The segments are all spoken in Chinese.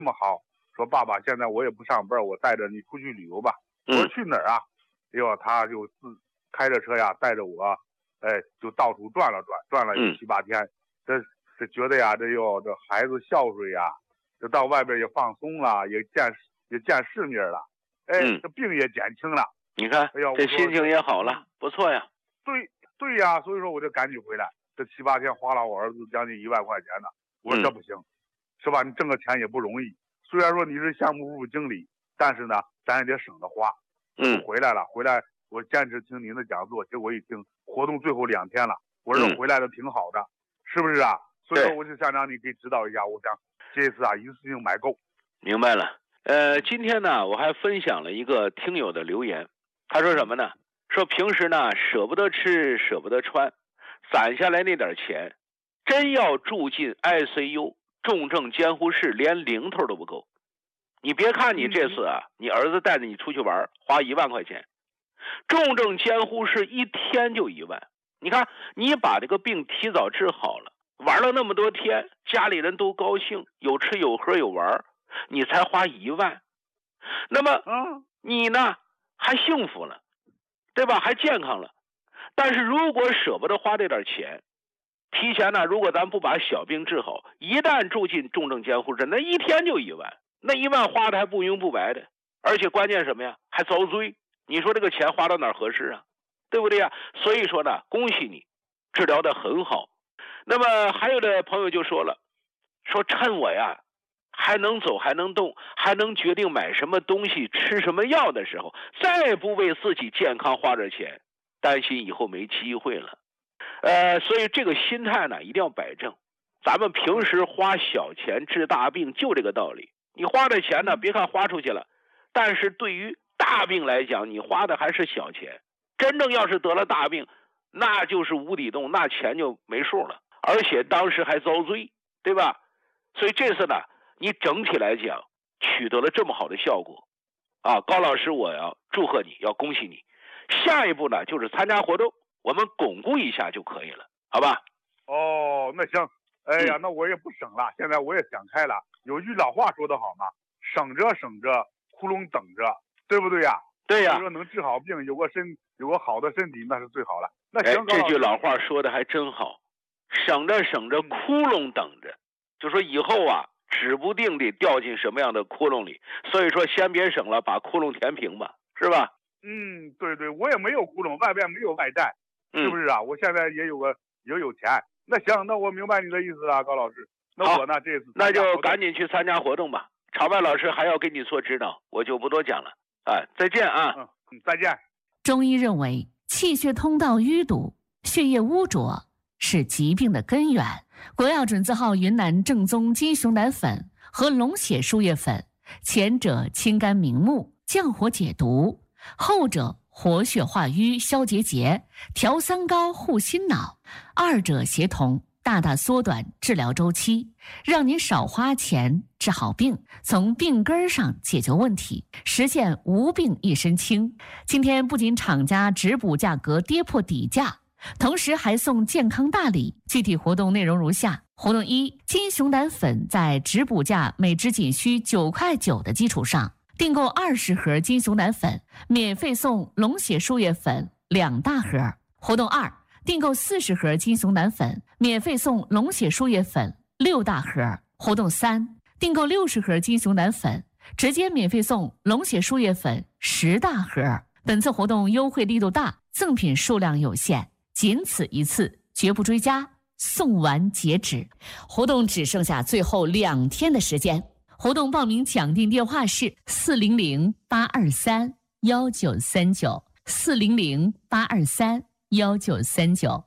么好，说爸爸现在我也不上班，我带着你出去旅游吧。我说去哪儿啊？他就开着车呀，带着我，就到处转了有7、8天。这觉得呀，这孩子孝顺呀，这到外边也放松了，也见世面了，这病也减轻了。 你看，这心情也好了，不错呀。 对呀，所以说我就赶紧回来。这7、8天花了我儿子将近1万块钱呢。我说这不行，是吧？你挣个钱也不容易。虽然说你是项目部经理，但是呢，咱也得省着花。回来我坚持听您的讲座，结果一听活动最后2天了，我说回来的挺好的，是不是啊？所以说我就想让你给指导一下，我想这次一次性买够。 明白了。今天呢，我还分享了一个听友的留言，他说什么呢？说平时呢舍不得吃舍不得穿，攒下来那点钱，真要住进 ICU 重症监护室，连零头都不够。你别看你这次你儿子带着你出去玩，花1万块钱，重症监护室1天就1万。你看，你把这个病提早治好了，玩了那么多天，家里人都高兴，有吃有喝有玩，你才花1万。那么你呢还幸福了，对吧？还健康了。但是如果舍不得花这点钱，提前呢，如果咱不把小病治好，一旦住进重症监护室，那1天就1万，那1万花的还不明不白的，而且关键什么呀？还遭罪。你说这个钱花到哪儿合适啊？对不对呀？所以说呢，恭喜你，治疗的很好。那么还有的朋友就说了，说趁我呀还能走还能动，还能决定买什么东西吃什么药的时候，再不为自己健康花点钱，担心以后没机会了。所以这个心态呢一定要摆正。咱们平时花小钱治大病就这个道理。你花的钱呢，别看花出去了，但是对于大病来讲，你花的还是小钱。真正要是得了大病，那就是无底洞，那钱就没数了，而且当时还遭罪，对吧？所以这次呢，你整体来讲取得了这么好的效果高老师我要祝贺你，要恭喜你。下一步呢就是参加活动，我们巩固一下就可以了，好吧？ 那行。哎呀，那我也不省了，现在我也想开了。有句老话说得好嘛，省着省着，窟窿等着，对不对呀？ 对呀。 说能治好病，有个好的身体，那是最好了。那行， 这句老话说的还真好，省着省着，窟窿等着，就说以后指不定得掉进什么样的窟窿里，所以说先别省了，把窟窿填平吧，是吧？ 对，我也没有窟窿，外边没有外债，是不是啊？我现在也有钱。那行，那我明白你的意思了，高老师。那我呢这次那就赶紧去参加活动吧。场外老师还要给你做指导，我就不多讲了。再见啊。 再见。 中医认为，气血通道淤堵、血液污浊是疾病的根源。国药准字号云南正宗金熊胆粉和龙血输液粉，前者清肝明目、降火解毒，后者活血化瘀、消结节、调三高、护心脑，二者协同，大大缩短治疗周期，让您少花钱治好病，从病根上解决问题，实现无病一身轻。今天不仅厂家直补价格跌破底价，同时还送健康大礼。具体活动内容如下：活动1，金熊胆粉在直补价每支仅需9.9块的基础上，订购20盒金熊胆粉，免费送龙血输液粉2大盒。活动2，订购40盒金熊胆粉，免费送龙血输液粉6大盒。活动3，订购60盒金熊胆粉，直接免费送龙血输液粉10大盒。本次活动优惠力度大，赠品数量有限，仅此一次，绝不追加，送完截止。活动只剩下最后2天的时间。活动报名抢订电话是400-823-1939 400-823-1939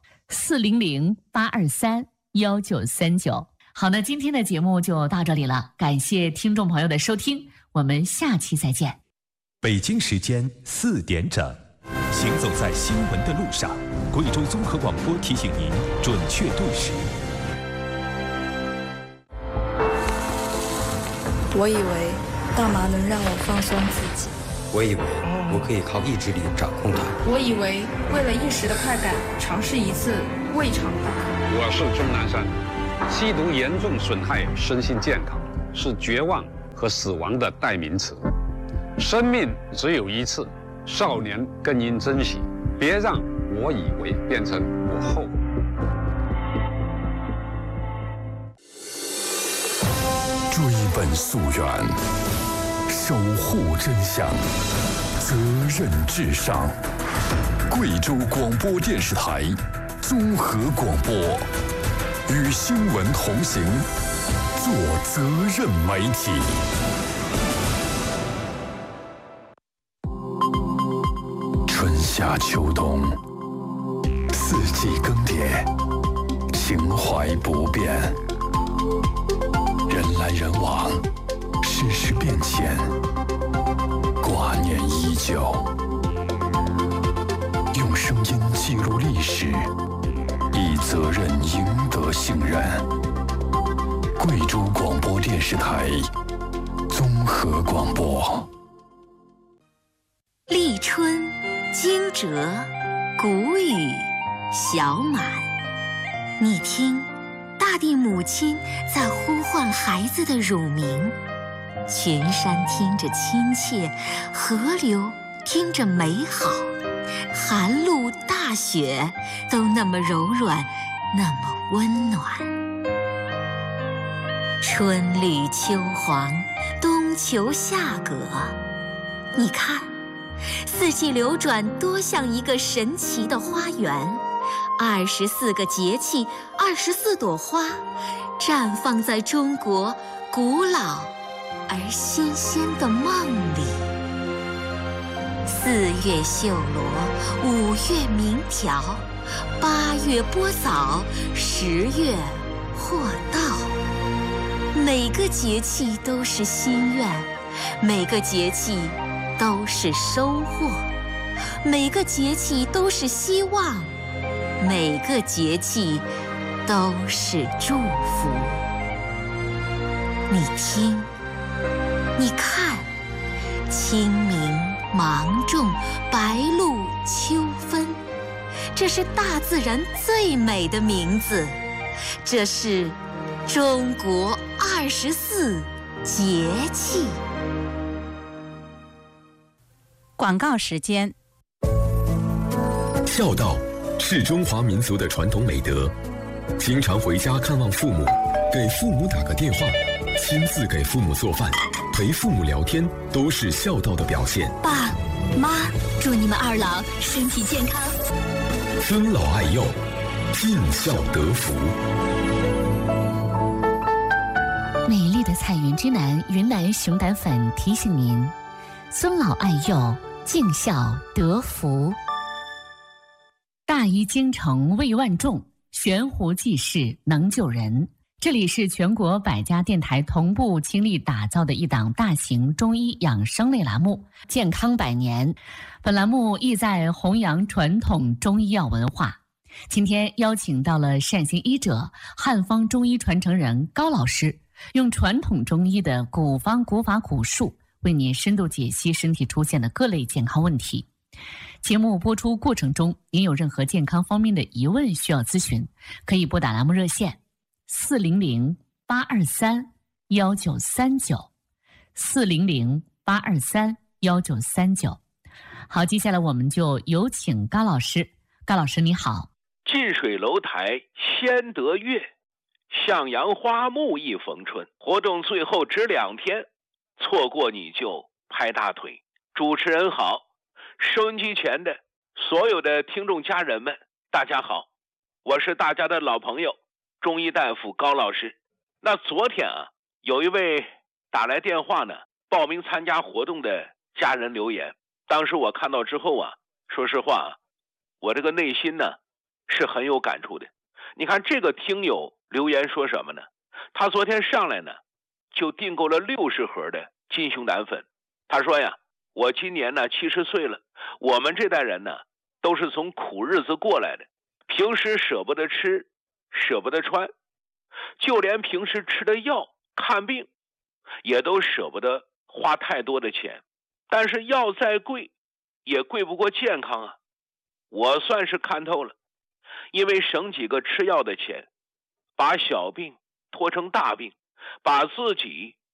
400-823-1939。好，那今天的节目就到这里了，感谢听众朋友的收听，我们下期再见。 北京时间4点整，行走在新闻的路上，贵州综合广播提醒您准确对时。 我以为大麻能让我放松自己， 我以为我可以靠意志力掌控它， 我以为为了一时的快感尝试一次未尝不可。 我是钟南山，吸毒严重损害身心健康，是绝望和死亡的代名词。生命只有一次，少年更应珍惜，别让我以为变成我后悔。 追本溯源，守护真相，责任至上。贵州广播电视台综合广播，与新闻同行，做责任媒体。春夏秋冬，四季更迭，情怀不变。人来人往，世事变迁，挂念依旧。用声音记录历史，以责任赢得信任。贵州广播电视台综合广播。 立春、惊蛰、谷雨、小满，你听，大地母亲在呼唤孩子的乳名，群山听着亲切，河流听着美好，寒露大雪都那么柔软，那么温暖。春绿秋黄，冬秋夏葛，你看，四季流转多像一个神奇的花园，24个节气，24朵花，绽放在中国古老而新鲜的梦里。4月绣罗，5月鸣条，8月播枣，10月获稻。每个节气都是心愿，每个节气都是收获，每个节气都是希望，每个节气都是祝福。你听，你看，清明、芒种、白露、秋分，这是大自然最美的名字，这是中国24节气。 广告时间。 孝道是中华民族的传统美德，经常回家看望父母，给父母打个电话，亲自给父母做饭，陪父母聊天，都是孝道的表现。 爸妈，祝你们二老身体健康， 尊老爱幼，尽孝得福。 美丽的彩云之南云南熊胆粉提醒您：尊老爱幼，尽孝得福。大医精诚为万众，悬壶济世能救人。这里是全国100家电台同步倾力打造的一档大型中医养生类栏目《健康100年》。本栏目意在弘扬传统中医药文化。今天邀请到了善行医者、汉方中医传承人高老师，用传统中医的古方古法古术，为您深度解析身体出现的各类健康问题。节目播出过程中，您有任何健康方面的疑问需要咨询，可以拨打栏目热线400-823-1939 400-823-1939。好，接下来我们就有请高老师。高老师你好。 近水楼台先得月，向阳花木易逢春。活动最后只2天，错过你就拍大腿。主持人好，收音机前的所有的听众家人们，大家好，我是大家的老朋友中医大夫高老师。那昨天有一位打来电话呢，报名参加活动的家人留言，当时我看到之后说实话我这个内心呢是很有感触的。你看这个听友留言说什么呢？他昨天上来呢就订购了60盒的金熊胆粉。他说呀，我今年呢70岁了，我们这代人呢都是从苦日子过来的，平时舍不得吃，舍不得穿，就连平时吃的药看病也都舍不得花太多的钱，但是药再贵也贵不过健康啊。我算是看透了，因为省几个吃药的钱，把小病拖成大病，把自己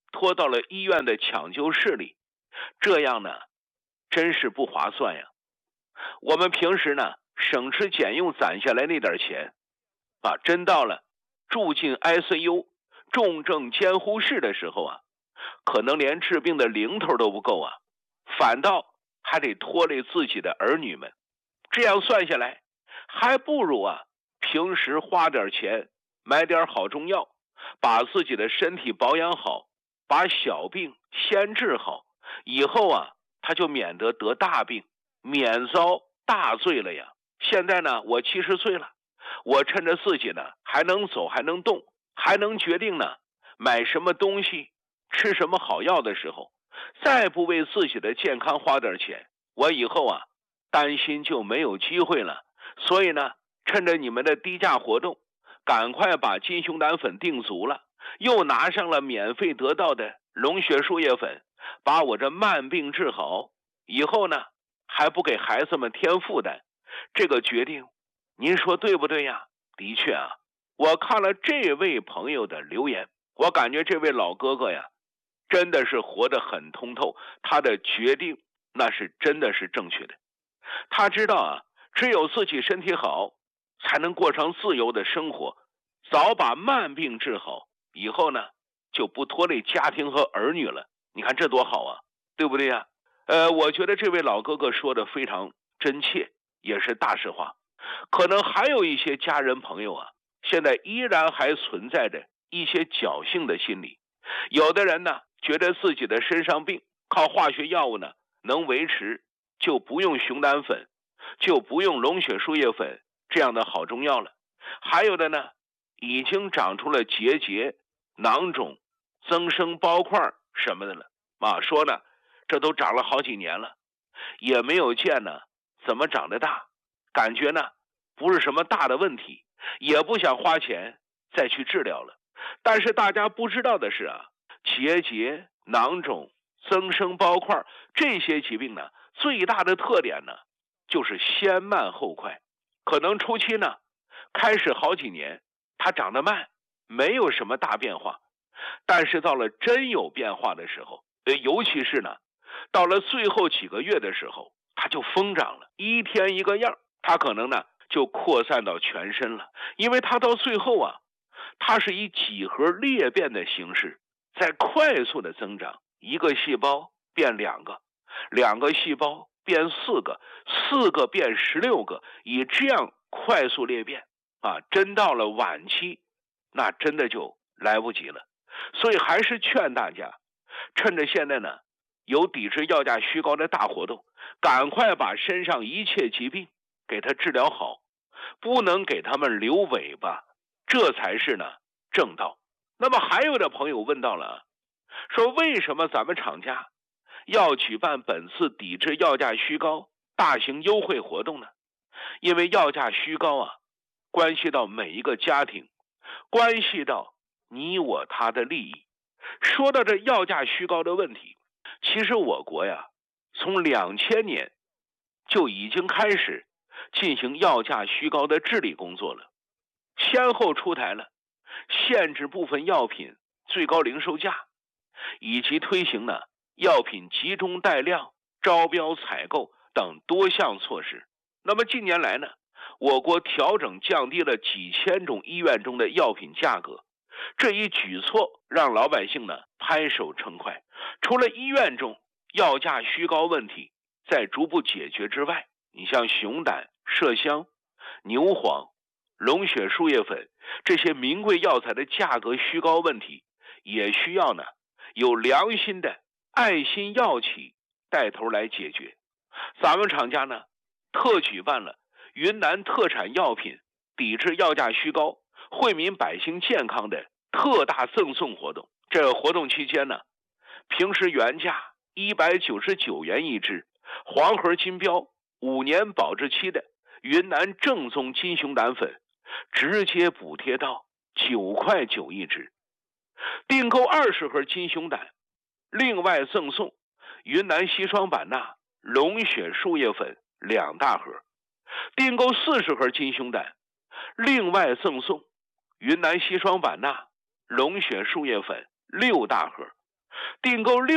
拖到了医院的抢救室里，这样呢，真是不划算呀。我们平时呢，省吃俭用攒下来那点钱，真到了住进 ICU 重症监护室的时候啊，可能连治病的零头都不够啊，反倒还得拖累自己的儿女们。这样算下来，还不如平时花点钱买点好中药，把自己的身体保养好，把小病先治好，以后他就免得得大病，免遭大罪了呀。现在呢，我70岁了，我趁着自己呢还能走还能动，还能决定呢买什么东西吃什么好药的时候，再不为自己的健康花点钱，我以后担心就没有机会了。所以呢，趁着你们的低价活动，赶快把金熊胆粉订足了，又拿上了免费得到的龙血树叶粉，把我这慢病治好，以后呢还不给孩子们添负担。这个决定您说对不对呀？的确我看了这位朋友的留言，我感觉这位老哥哥呀，真的是活得很通透，他的决定那是真的是正确的。他知道只有自己身体好，才能过上自由的生活，早把慢病治好，以后呢就不拖累家庭和儿女了。你看这多好对不对呀？我觉得这位老哥哥说的非常真切，也是大实话。可能还有一些家人朋友现在依然还存在着一些侥幸的心理。有的人呢，觉得自己的身上病靠化学药物呢能维持，就不用熊胆粉，就不用龙血树叶粉这样的好中药了。还有的呢，已经长出了结节、囊肿、增生包块什么的了说呢，这都长了好几年了，也没有见呢怎么长得大，感觉呢不是什么大的问题，也不想花钱再去治疗了。但是大家不知道的是结节、囊肿、增生包块这些疾病呢，最大的特点呢就是先慢后快。可能初期呢开始好几年它长得慢，没有什么大变化，但是到了真有变化的时候，尤其是呢到了最后几个月的时候，它就疯长了，一天一个样，它可能呢就扩散到全身了。因为它到最后它是以几何裂变的形式在快速的增长，一个细胞变2个，2个细胞变4个，4个变16个，以这样快速裂变真到了晚期，那真的就来不及了。所以还是劝大家，趁着现在呢有抵制药价虚高的大活动，赶快把身上一切疾病给它治疗好，不能给他们留尾巴，这才是呢正道。那么还有的朋友问到了，说为什么咱们厂家要举办本次抵制药价虚高大型优惠活动呢？因为药价虚高关系到每一个家庭，关系到你我他的利益。说到这药价虚高的问题，其实我国呀从2000年就已经开始进行药价虚高的治理工作了，先后出台了限制部分药品最高零售价，以及推行呢药品集中带量、招标采购等多项措施。那么近年来呢，我国调整降低了几千种医院中的药品价格，这一举措让老百姓呢拍手称快。除了医院中药价虚高问题在逐步解决之外，你像熊胆、麝香、牛黄、龙血树叶粉这些名贵药材的价格虚高问题，也需要呢有良心的爱心药企带头来解决。咱们厂家呢特举办了云南特产药品抵制药价虚高、惠民百姓健康的特大赠送活动。这个活动期间呢，平时原价199元一支，黄盒金标5年保质期的云南正宗金熊胆粉，直接补贴到9块9一支。订购20盒金熊胆，另外赠送云南硒霜版钠、龙血树叶粉2大盒。订购40盒金熊胆，另外赠送云南硒霜版钠、龙血树叶粉6大盒。 订购6